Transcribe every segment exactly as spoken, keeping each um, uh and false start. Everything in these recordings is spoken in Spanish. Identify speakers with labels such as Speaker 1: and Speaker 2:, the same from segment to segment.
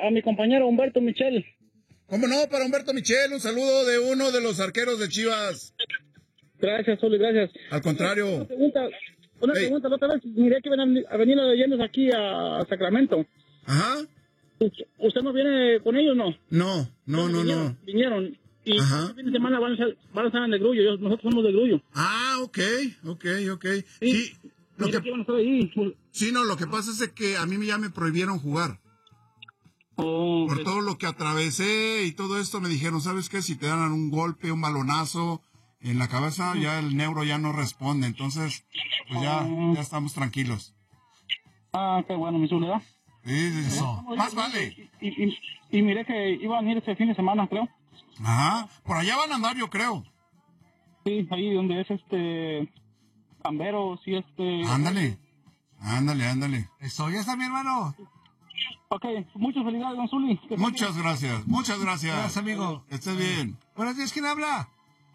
Speaker 1: a mi compañero Humberto Michel.
Speaker 2: ¿Cómo no? Para Humberto Michel, un saludo de uno de los arqueros de Chivas.
Speaker 1: Gracias, Zuli, gracias.
Speaker 2: Al contrario.
Speaker 1: Una pregunta, una
Speaker 2: hey.
Speaker 1: pregunta, la otra vez miré que venían a venir las leyendas aquí a Sacramento.
Speaker 2: Ajá.
Speaker 1: ¿Usted no viene con ellos, no?
Speaker 2: No, no, no,
Speaker 1: vinieron,
Speaker 2: no.
Speaker 1: Vinieron. Y
Speaker 2: Ajá.
Speaker 1: este fin de semana van a, ser, van a estar en el Grullo. Yo, nosotros somos de Grullo.
Speaker 2: Ah, ok, ok, ok.
Speaker 1: Sí,
Speaker 2: sí lo que,
Speaker 1: que van a estar ahí.
Speaker 2: sí, no, lo que pasa es que a mí ya me prohibieron jugar.
Speaker 1: Oh,
Speaker 2: Por
Speaker 1: okay.
Speaker 2: todo lo que atravesé y todo esto, me dijeron, ¿sabes qué? Si te dan un golpe, un balonazo en la cabeza, sí. ya el neuro ya no responde. Entonces, pues ya, uh, ya estamos tranquilos.
Speaker 1: Ah, qué bueno, mi soledad.
Speaker 2: Sí, sí, sí.
Speaker 1: No,
Speaker 2: Más vale.
Speaker 1: Y, y, y, y miré que iban a ir este fin de semana, creo.
Speaker 2: Ajá, por allá van a andar, yo creo.
Speaker 1: Sí, ahí donde es este... Camberos y este...
Speaker 2: Ándale, ándale, ándale.
Speaker 3: Eso, ya está mi hermano.
Speaker 1: Ok, muchas felicidades, don Zuli.
Speaker 2: Muchas gracias, muchas gracias.
Speaker 3: Gracias, amigo.
Speaker 2: Que estés bien.
Speaker 3: Buenos días, ¿quién habla?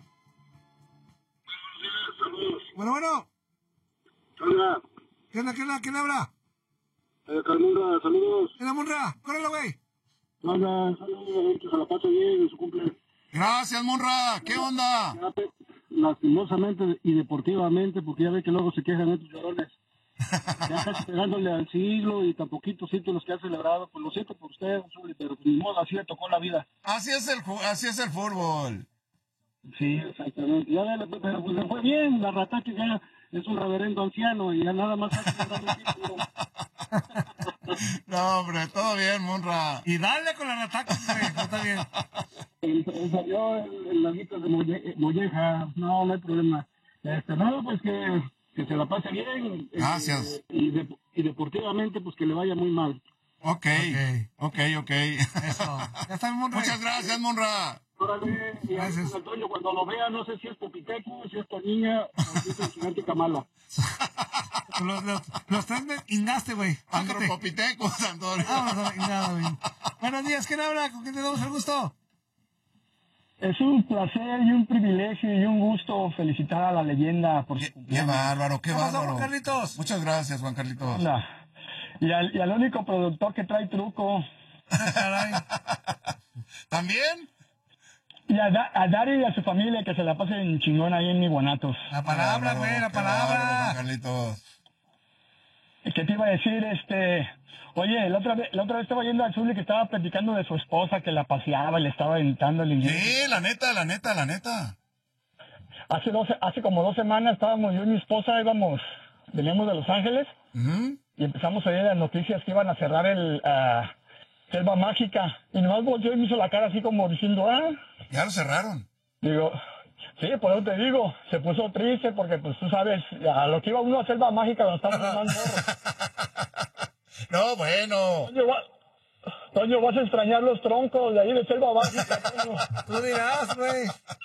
Speaker 3: Bueno, bueno.
Speaker 4: Hola.
Speaker 3: ¿Qué onda, qué onda, quién habla?
Speaker 4: Eh, Carmunra, saludos.
Speaker 3: ¿Qué onda, Munra? Córrelo, güey.
Speaker 4: Hola, saludos, que se la pase bien en su cumple.
Speaker 2: Gracias, Munra. ¿Qué onda?
Speaker 4: Ya, lastimosamente y deportivamente, porque ya ve que luego se quejan estos llorones. Ya casi pegándole al siglo y tan poquitos sitios que ha celebrado. Pues lo siento por usted, pero ni modo, así le tocó la vida.
Speaker 2: Así es el, así es el fútbol.
Speaker 4: Sí, exactamente. Ya ve, pero pues le fue bien. La Rataque ya es un reverendo anciano y ya nada más hace ganar el título.
Speaker 2: No, hombre, todo bien, Munra.
Speaker 3: Y dale con la Rataque, güey, no está bien.
Speaker 4: El, el, salió el, el laguito de Molle, Molleja, no, no hay problema. Este, no, pues que, que se la pase bien.
Speaker 2: Gracias.
Speaker 4: Eh, y, de, y deportivamente, pues que le vaya muy mal.
Speaker 2: Ok, ok, ok. okay.
Speaker 3: Eso. Ya está, Munra.
Speaker 2: Muchas gracias, Munra.
Speaker 4: Órale, y a Antonio, cuando lo vea, no sé si es Popiteco, si es Toñiña o si es el gigante Kamala.
Speaker 3: los, los, los tres me ingaste, güey.
Speaker 2: Andropopitecos, Antonio.
Speaker 3: Vamos, ingado, güey. Buenos días, ¿quién habla? ¿Con quién te damos el gusto?
Speaker 5: Es un placer y un privilegio y un gusto felicitar a la leyenda por su cumpleaños.
Speaker 2: Qué bárbaro, qué,
Speaker 3: ¿Qué
Speaker 2: bárbaro.
Speaker 3: pasó, Juan Carlitos?
Speaker 2: Muchas gracias, Juan Carlitos.
Speaker 5: Anda. Y al, y al único productor que trae truco.
Speaker 3: Caray.
Speaker 2: ¿También?
Speaker 5: Y a, da, a Dari y a su familia que se la pasen chingón ahí en Iguanatos.
Speaker 3: La palabra, güey, la palabra.
Speaker 2: Bárbaro, Juan Carlitos.
Speaker 5: ¿Qué te iba a decir? Este... Oye, la otra vez, la otra vez estaba yendo al Zuli que estaba platicando de su esposa que la paseaba y le estaba aventando el inglés.
Speaker 2: Sí, la neta, la neta, la neta.
Speaker 5: Hace dos, hace como dos semanas estábamos yo y mi esposa, íbamos, veníamos de Los Ángeles
Speaker 2: uh-huh.
Speaker 5: y empezamos a oír las noticias que iban a cerrar el uh, Selva Mágica y nomás volteó y me hizo la cara así como diciendo, ah.
Speaker 2: Ya lo cerraron.
Speaker 5: Digo, sí, por eso te digo, se puso triste porque pues tú sabes, a lo que iba uno a Selva Mágica donde estábamos más morros.
Speaker 2: No, bueno.
Speaker 5: Toño, va, Toño, vas a extrañar los troncos de ahí de Selva Mágica, Toño.
Speaker 3: Tú dirás, güey.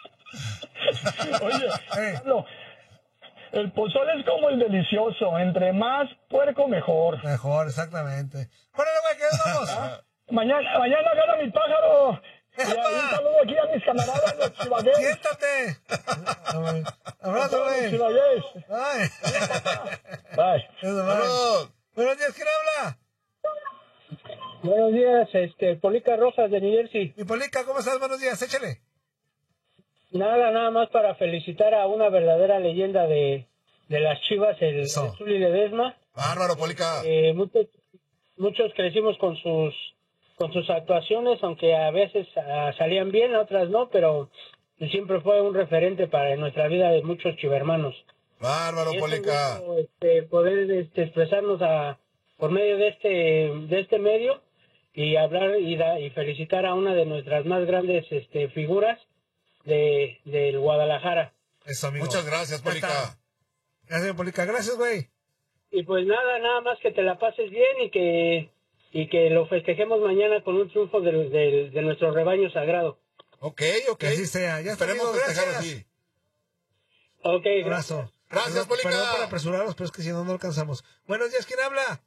Speaker 5: Oye,
Speaker 3: hey.
Speaker 5: Pablo, el pozole es como el delicioso, entre más puerco mejor.
Speaker 3: Mejor, exactamente. Órale, güey, ¿qué vamos?
Speaker 5: ¿Ah? Mañana, mañana gana mi pájaro. Y un saludo aquí a mis camaradas los chivagués.
Speaker 3: Siéntate. Abrazo, güey.
Speaker 5: Chivagués.
Speaker 3: Bye.
Speaker 5: Bye.
Speaker 2: Saludos.
Speaker 3: Buenos días, ¿quién habla?
Speaker 1: Buenos días, este, Polica Rosas de New Jersey.
Speaker 3: Y Polica, ¿cómo estás? Buenos días, échale.
Speaker 1: Nada, nada más para felicitar a una verdadera leyenda de, de las Chivas, el, el Zuli Ledesma.
Speaker 2: Bárbaro, Polica.
Speaker 1: Eh, muchos, muchos crecimos con sus con sus actuaciones, aunque a veces uh, salían bien, otras no, pero siempre fue un referente para nuestra vida de muchos chivermanos.
Speaker 2: Bárbaro, Polica.
Speaker 1: Gusto, este, poder este, expresarnos a, por medio de este de este medio y hablar y, da, y felicitar a una de nuestras más grandes este, figuras de del Guadalajara.
Speaker 3: Eso, amigo.
Speaker 2: Muchas gracias, Polica.
Speaker 3: Gracias, Polica. Gracias, güey.
Speaker 1: Y pues nada, nada más que te la pases bien y que y que lo festejemos mañana con un triunfo de, de, de nuestro rebaño sagrado.
Speaker 2: Ok, ok.
Speaker 3: Que así sea. Ya
Speaker 2: esperemos
Speaker 3: está,
Speaker 2: festejar
Speaker 3: gracias.
Speaker 2: así.
Speaker 1: Ok,
Speaker 3: un abrazo.
Speaker 2: Gracias,
Speaker 3: perdón,
Speaker 2: Polica.
Speaker 3: Perdón por apresurarnos, pero es que si no, no alcanzamos. Buenos días, ¿quién habla?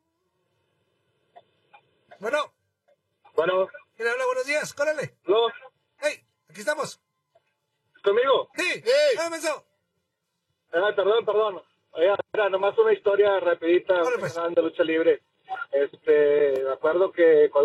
Speaker 3: Bueno.
Speaker 4: Bueno.
Speaker 3: ¿Quién habla? Buenos días, córrele.
Speaker 4: No.
Speaker 3: Hey, aquí estamos.
Speaker 4: ¿Conmigo?
Speaker 3: Sí.
Speaker 2: Hey.
Speaker 3: Ah, menso.
Speaker 4: Ah, perdón, perdón. Oiga, era nomás una historia rapidita
Speaker 3: Vale, pues.
Speaker 4: de lucha libre. Este, me acuerdo que cuando